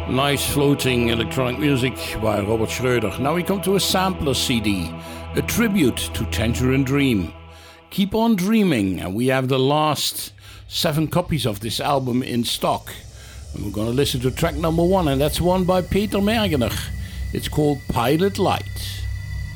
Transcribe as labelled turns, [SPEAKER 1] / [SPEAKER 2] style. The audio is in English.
[SPEAKER 1] Nice floating electronic music by Robert Schröder. Now we come to a sampler CD, a tribute to Tangerine Dream. Keep on dreaming, and we have the last 7 copies of this album in stock. And we're going to listen to track number 1, and that's one by Peter Mergener. It's called Pilot Light.